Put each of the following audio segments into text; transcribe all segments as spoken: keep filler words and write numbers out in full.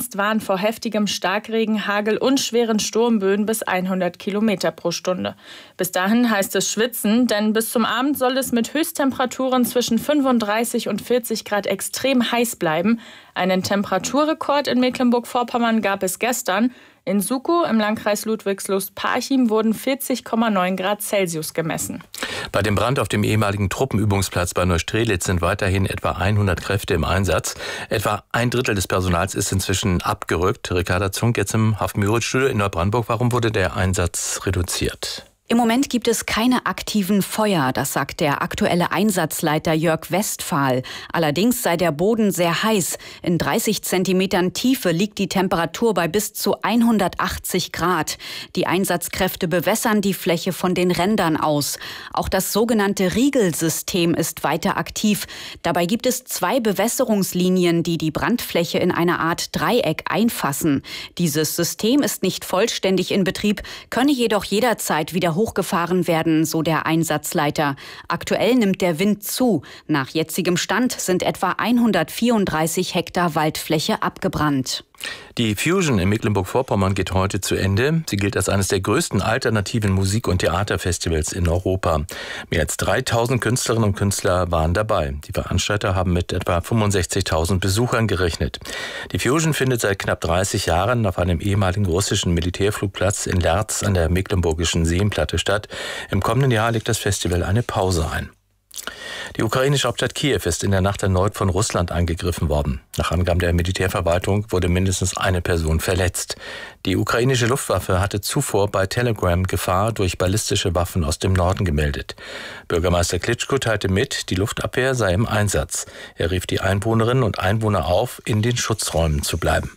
Angst warnt vor heftigem Starkregen, Hagel und schweren Sturmböen bis hundert Kilometer pro Stunde. Bis dahin heißt es schwitzen, denn bis zum Abend soll es mit Höchsttemperaturen zwischen fünfunddreißig und vierzig Grad extrem heiß bleiben. Einen Temperaturrekord in Mecklenburg-Vorpommern gab es gestern. In Sukow im Landkreis Ludwigslust-Parchim wurden vierzig Komma neun Grad Celsius gemessen. Bei dem Brand auf dem ehemaligen Truppenübungsplatz bei Neustrelitz sind weiterhin etwa hundert Kräfte im Einsatz. Etwa ein Drittel des Personals ist inzwischen abgerückt. Ricarda Zunk jetzt im Hafen-Müritz-Studio in Neubrandenburg. Warum wurde der Einsatz reduziert? Im Moment gibt es keine aktiven Feuer, das sagt der aktuelle Einsatzleiter Jörg Westphal. Allerdings sei der Boden sehr heiß. In dreißig Zentimetern Tiefe liegt die Temperatur bei bis zu hundertachtzig Grad. Die Einsatzkräfte bewässern die Fläche von den Rändern aus. Auch das sogenannte Riegelsystem ist weiter aktiv. Dabei gibt es zwei Bewässerungslinien, die die Brandfläche in eine Art Dreieck einfassen. Dieses System ist nicht vollständig in Betrieb, könne jedoch jederzeit wieder hochgefahren werden, so der Einsatzleiter. Aktuell nimmt der Wind zu. Nach jetzigem Stand sind etwa hundertvierunddreißig Hektar Waldfläche abgebrannt. Die Fusion in Mecklenburg-Vorpommern geht heute zu Ende. Sie gilt als eines der größten alternativen Musik- und Theaterfestivals in Europa. Mehr als dreitausend Künstlerinnen und Künstler waren dabei. Die Veranstalter haben mit etwa fünfundsechzigtausend Besuchern gerechnet. Die Fusion findet seit knapp dreißig Jahren auf einem ehemaligen russischen Militärflugplatz in Lerz an der mecklenburgischen Seenplatte statt. Im kommenden Jahr legt das Festival eine Pause ein. Die ukrainische Hauptstadt Kiew ist in der Nacht erneut von Russland angegriffen worden. Nach Angaben der Militärverwaltung wurde mindestens eine Person verletzt. Die ukrainische Luftwaffe hatte zuvor bei Telegram Gefahr durch ballistische Waffen aus dem Norden gemeldet. Bürgermeister Klitschko teilte mit, die Luftabwehr sei im Einsatz. Er rief die Einwohnerinnen und Einwohner auf, in den Schutzräumen zu bleiben.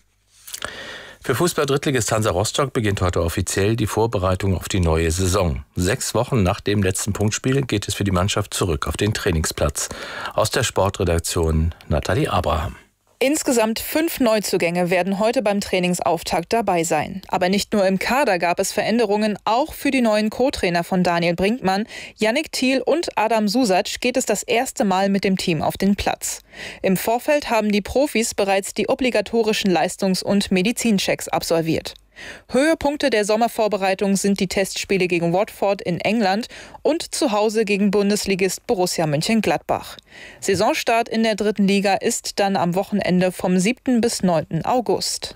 Für Fußball-Drittligist Hansa Rostock beginnt heute offiziell die Vorbereitung auf die neue Saison. Sechs Wochen nach dem letzten Punktspiel geht es für die Mannschaft zurück auf den Trainingsplatz. Aus der Sportredaktion Nathalie Abraham. Insgesamt fünf Neuzugänge werden heute beim Trainingsauftakt dabei sein. Aber nicht nur im Kader gab es Veränderungen, auch für die neuen Co-Trainer von Daniel Brinkmann, Yannick Thiel und Adam Susac geht es das erste Mal mit dem Team auf den Platz. Im Vorfeld haben die Profis bereits die obligatorischen Leistungs- und Medizinchecks absolviert. Höhepunkte der Sommervorbereitung sind die Testspiele gegen Watford in England und zu Hause gegen Bundesligist Borussia Mönchengladbach. Saisonstart in der dritten Liga ist dann am Wochenende vom siebten bis neunten August.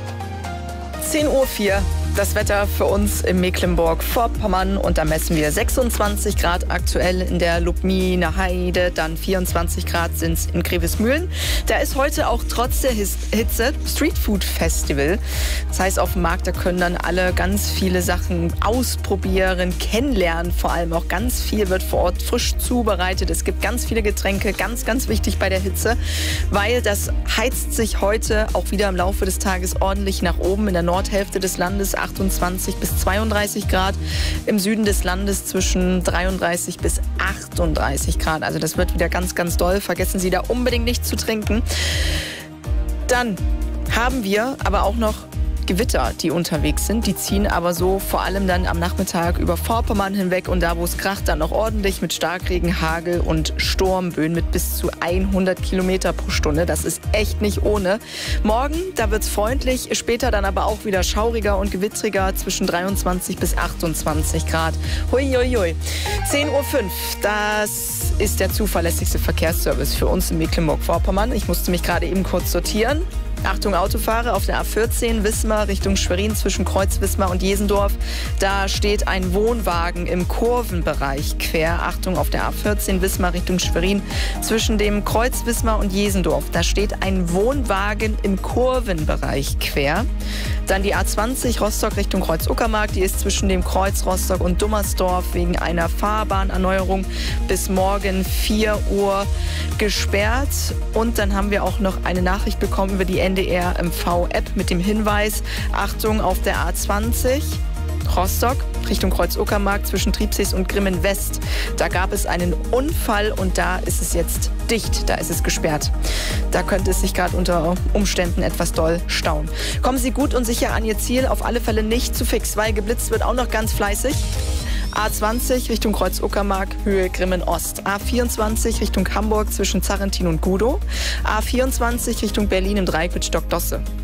zehn Uhr vier. Das Wetter für uns in Mecklenburg-Vorpommern und da messen wir sechsundzwanzig Grad aktuell in der Lubminer Heide, dann vierundzwanzig Grad sind es in Grevesmühlen. Da ist heute auch trotz der Hitze Street Food Festival. Das heißt, auf dem Markt, da können dann alle ganz viele Sachen ausprobieren, kennenlernen. Vor allem auch ganz viel wird vor Ort frisch zubereitet. Es gibt ganz viele Getränke, ganz, ganz wichtig bei der Hitze, weil das heizt sich heute auch wieder im Laufe des Tages ordentlich nach oben in der Nordhälfte des Landes. achtundzwanzig bis zweiunddreißig Grad, im Süden des Landes zwischen dreiunddreißig bis achtunddreißig Grad. Also das wird wieder ganz, ganz doll. Vergessen Sie da unbedingt nicht zu trinken. Dann haben wir aber auch noch Gewitter, die unterwegs sind. Die ziehen aber so vor allem dann am Nachmittag über Vorpommern hinweg und da, wo es kracht, dann noch ordentlich mit Starkregen, Hagel und Sturmböen mit bis zu hundert Kilometer pro Stunde. Das ist echt nicht ohne. Morgen, da wird es freundlich, später dann aber auch wieder schauriger und gewittriger zwischen dreiundzwanzig bis achtundzwanzig Grad. Hui, hui, hui. zehn Uhr fünf, das ist der zuverlässigste Verkehrsservice für uns in Mecklenburg-Vorpommern. Ich musste mich gerade eben kurz sortieren. Achtung Autofahrer, auf der A vierzehn Wismar Richtung Schwerin zwischen Kreuz Wismar und Jesendorf. Da steht ein Wohnwagen im Kurvenbereich quer. Achtung auf der A vierzehn Wismar Richtung Schwerin zwischen dem Kreuz Wismar und Jesendorf. Da steht ein Wohnwagen im Kurvenbereich quer. Dann die A zwanzig Rostock Richtung Kreuz Uckermark. Die ist zwischen dem Kreuz Rostock und Dummersdorf wegen einer Fahrbahnerneuerung bis morgen vier Uhr gesperrt. Und dann haben wir auch noch eine Nachricht bekommen über die N D R M V-App mit dem Hinweis, Achtung auf der A zwanzig Rostock Richtung Kreuz Uckermark zwischen Triebsees und Grimmen West. Da gab es einen Unfall und da ist es jetzt dicht, da ist es gesperrt. Da könnte es sich gerade unter Umständen etwas doll stauen. Kommen Sie gut und sicher an Ihr Ziel, auf alle Fälle nicht zu fix, weil geblitzt wird auch noch ganz fleißig. A zwanzig Richtung Kreuz Uckermark, Höhe Grimmen Ost. A vierundzwanzig Richtung Hamburg zwischen Zarrentin und Gudow. A vierundzwanzig Richtung Berlin im Dreieck mit Stockdosse.